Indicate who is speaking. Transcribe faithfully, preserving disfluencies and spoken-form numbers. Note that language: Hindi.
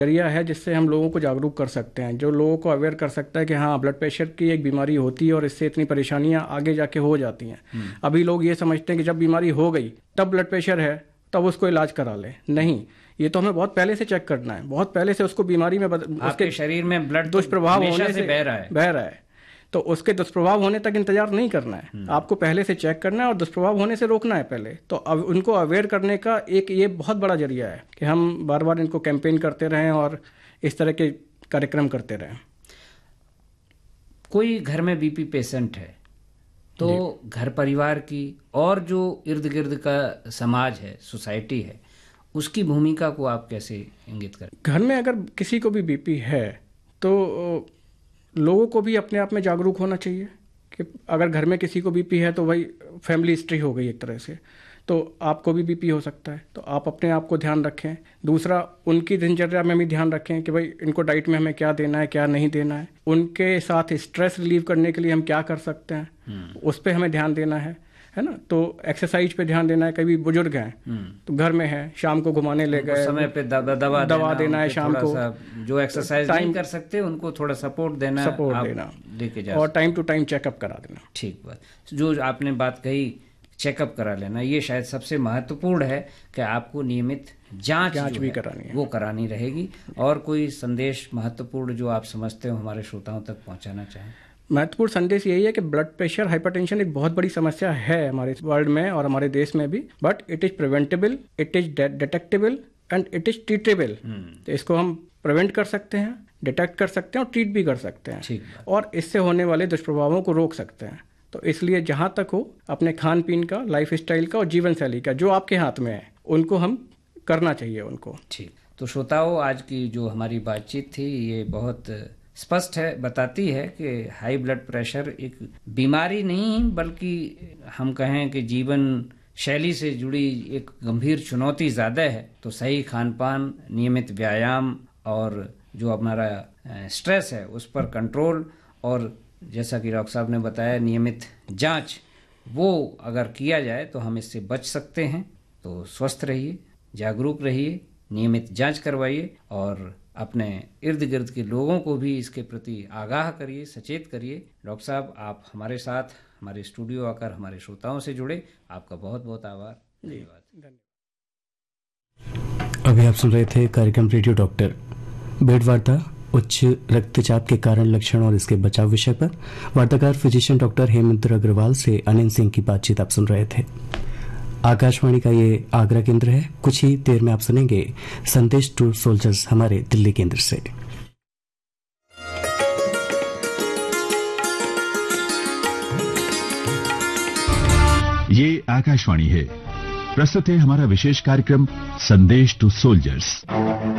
Speaker 1: जरिया है जिससे हम लोगों को जागरूक कर सकते हैं, जो लोगों को अवेयर कर सकता है कि हाँ ब्लड प्रेशर की एक बीमारी होती है और इससे इतनी परेशानियां आगे जाके हो जाती हैं। अभी लोग ये समझते हैं कि जब बीमारी हो गई तब ब्लड प्रेशर है तब उसको इलाज करा ले, नहीं, ये तो हमें बहुत पहले से चेक करना है, बहुत पहले से उसको बीमारी में बद...
Speaker 2: आपके
Speaker 1: उसके
Speaker 2: शरीर में ब्लड
Speaker 1: दुष्प्रभाव होने
Speaker 2: से
Speaker 1: से
Speaker 2: बह रहा है
Speaker 1: बह रहा है तो उसके दुष्प्रभाव होने तक इंतजार नहीं करना है, आपको पहले से चेक करना है और दुष्प्रभाव होने से रोकना है पहले। तो अब उनको अवेयर करने का एक ये बहुत बड़ा जरिया है कि हम बार बार इनको कैंपेन करते रहें और इस तरह के कार्यक्रम करते रहें।
Speaker 2: कोई घर में बीपी पेशेंट है तो घर परिवार की और जो इर्द गिर्द का समाज है, सोसाइटी है, उसकी भूमिका को आप कैसे इंगित करें?
Speaker 1: घर में अगर किसी को भी बीपी है तो लोगों को भी अपने आप में जागरूक होना चाहिए कि अगर घर में किसी को बीपी है तो भाई फैमिली हिस्ट्री हो गई एक तरह से, तो आपको भी बीपी हो सकता है, तो आप अपने आप को ध्यान रखें। दूसरा, उनकी दिनचर्या में भी ध्यान रखें कि भाई इनको डाइट में हमें क्या देना है क्या नहीं देना है, उनके साथ स्ट्रेस रिलीव करने के लिए हम क्या कर सकते हैं उस पर हमें ध्यान देना है, है ना। तो एक्सरसाइज पे ध्यान देना है। कभी बुजुर्ग हैं तो घर में है, शाम को घुमाने ले गए,
Speaker 2: समय पे दवा दवा
Speaker 1: दवा देना है, शाम को
Speaker 2: जो एक्सरसाइज नहीं कर सकते उनको थोड़ा सपोर्ट देना,
Speaker 1: सपोर्ट देना
Speaker 2: लेके जा,
Speaker 1: और टाइम टू टाइम चेकअप करा देना।
Speaker 2: ठीक बात। जो आपने बात कही चेकअप करा लेना, ये शायद सबसे महत्वपूर्ण है कि आपको नियमित जांच,
Speaker 1: जांच भी
Speaker 2: है,
Speaker 1: करानी है,
Speaker 2: वो करानी रहेगी। और कोई संदेश महत्वपूर्ण जो आप समझते हो हमारे श्रोताओं तक पहुंचाना चाहें?
Speaker 1: महत्वपूर्ण संदेश यही है कि ब्लड प्रेशर, हाइपरटेंशन एक बहुत बड़ी समस्या है हमारे वर्ल्ड में और हमारे देश में भी, but it is preventable, it is detectable and it is treatable. तो इसको हम प्रिवेंट कर सकते हैं, डिटेक्ट कर सकते हैं और ट्रीट भी कर सकते हैं, और इससे होने वाले दुष्प्रभावों को रोक सकते हैं। तो इसलिए जहाँ तक हो अपने खान पीन का, लाइफ स्टाइल का और जीवन शैली का, जो आपके हाथ में है, उनको हम करना चाहिए उनको।
Speaker 2: ठीक। तो श्रोताओं, आज की जो हमारी बातचीत थी ये बहुत स्पष्ट है, बताती है कि हाई ब्लड प्रेशर एक बीमारी नहीं बल्कि हम कहें कि जीवन शैली से जुड़ी एक गंभीर चुनौती ज़्यादा है। तो सही खान पान, नियमित व्यायाम और जो हमारा स्ट्रेस है उस पर कंट्रोल, और जैसा कि डॉक्टर साहब ने बताया नियमित जांच, वो अगर किया जाए तो हम इससे बच सकते हैं। तो स्वस्थ रहिए, जागरूक रहिए, नियमित जांच करवाइए और अपने इर्द गिर्द के लोगों को भी इसके प्रति आगाह करिए, सचेत करिए। डॉक्टर साहब, आप हमारे साथ हमारे स्टूडियो आकर हमारे श्रोताओं से जुड़े, आपका बहुत बहुत आभार। धन्यवाद।
Speaker 3: अभी आप सुन रहे थे कार्यक्रम रेडियो डॉक्टर, बेड वार्ता, उच्च रक्तचाप के कारण, लक्षण और इसके बचाव विषय पर। वार्ताकार फिजिशियन डॉक्टर हेमंत अग्रवाल से अनिल सिंह की बातचीत आप सुन रहे थे। आकाशवाणी का ये आगरा केंद्र है। कुछ ही देर में आप सुनेंगे संदेश टू सोल्जर्स हमारे दिल्ली केंद्र से।
Speaker 4: ये आकाशवाणी है। प्रस्तुत है हमारा विशेष कार्यक्रम संदेश टू सोल्जर्स।